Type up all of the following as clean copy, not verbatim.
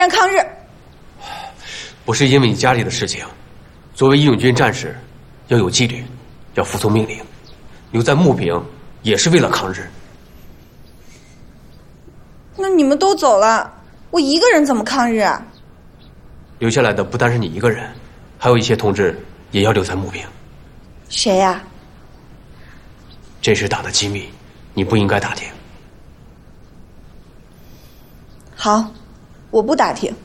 人抗日。 不是因为你家里的事情，作为义勇军战士，要有纪律，要服从命令。留在牟平也是为了抗日。 那你们都走了，我一个人怎么抗日啊？ 留下来的不单是你一个人，还有一些同志也要留在牟平。 谁呀？ 这是党的机密，你不应该打听。 好，我不打听。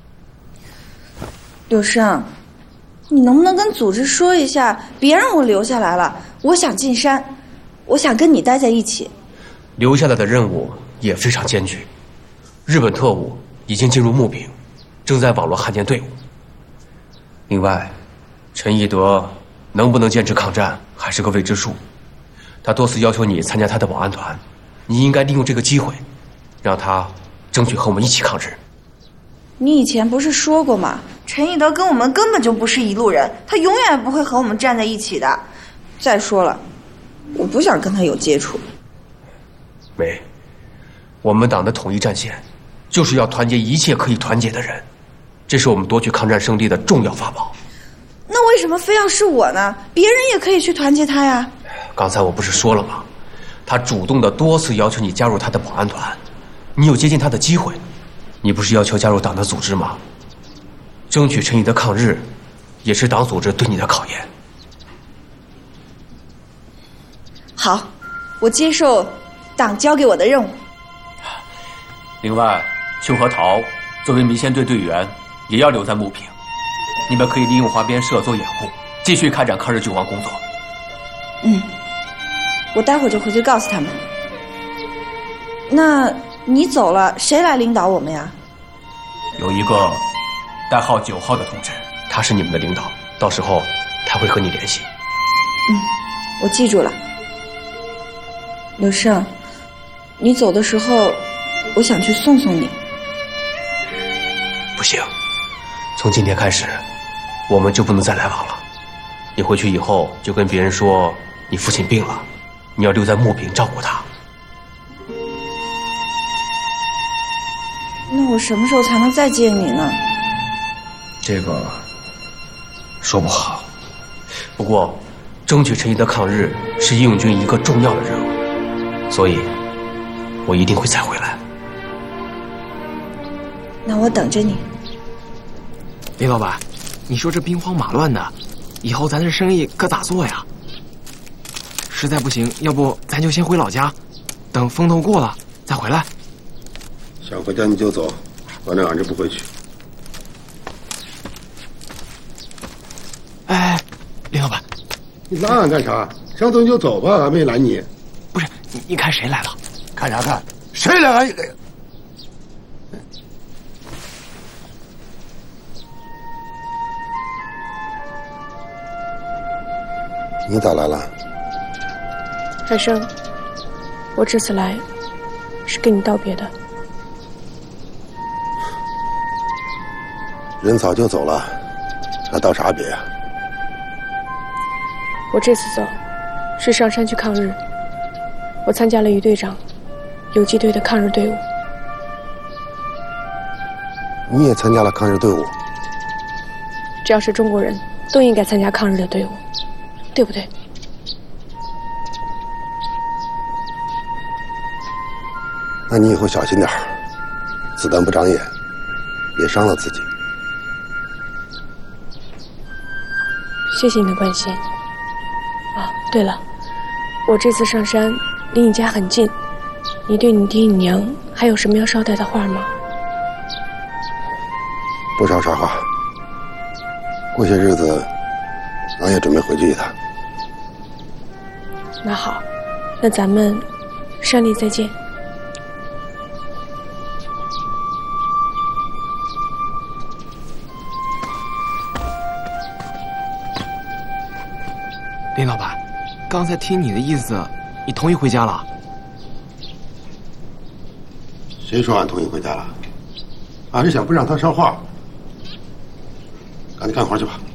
柳生，你能不能跟组织说一下，别让我留下来了？我想进山，我想跟你待在一起。 留下来的任务也非常艰巨，日本特务已经进入牟平，正在网络汉奸队伍。另外，陈义德能不能坚持抗战还是个未知数。他多次要求你参加他的保安团，你应该利用这个机会，让他争取和我们一起抗日。 你以前不是说过吗？陈义德跟我们根本就不是一路人，他永远不会和我们站在一起的。再说了，我不想跟他有接触。 梅，我们党的统一战线，就是要团结一切可以团结的人，这是我们夺取抗战胜利的重要法宝。 那为什么非要是我呢？别人也可以去团结他呀。 刚才我不是说了吗？他主动的多次要求你加入他的保安团，你有接近他的机会。你不是要求加入党的组织吗？争取陈义德抗日，也是党组织对你的考验。 好，我接受党交给我的任务。 另外，邱和桃作为民先队队员，也要留在牟平。你们可以利用华边社做掩护，继续开展抗日救亡工作。 我待会儿就回去告诉他们。那你走了，谁来领导我们呀？ 有一个代号9号的同志，他是你们的领导，到时候他会和你联系。 我记住了。柳胜，你走的时候，我想去送送你。 不行，从今天开始，我们就不能再来往了。你回去以后就跟别人说你父亲病了，你要留在牟平照顾他。 那我什么时候才能再见你呢？ 这个说不好。不过，争取陈义德抗日是义勇军一个重要的任务，所以我一定会再回来。 那我等着你。 林老板，你说这兵荒马乱的，以后咱这生意可咋做呀？实在不行，要不咱就先回老家，等风头过了再回来。 想回家你就走，反正俺这不回去。 哎，林老板， 你拦俺干啥？想走你就走吧，俺没拦你。 不是，你看谁来了？ 看啥看？谁来俺也来。你咋来了？ 海生，我这次来是跟你道别的。 人早就走了，还道啥别呀？ 我这次走是上山去抗日，我参加了于队长游击队的抗日队伍。 你也参加了抗日队伍？ 只要是中国人都应该参加抗日的队伍，对不对？ 那你以后小心点儿，子弹不长眼，别伤了自己。 谢谢你的关心。啊，对了，我这次上山离你家很近，你对你爹你娘还有什么要捎带的话吗？ 不捎啥话，过些日子俺也准备回去一趟。 那好，那咱们山里再见。 林老板，刚才听你的意思，你同意回家了？ 谁说俺同意回家了？俺是想不让他捎话。赶紧干活去吧。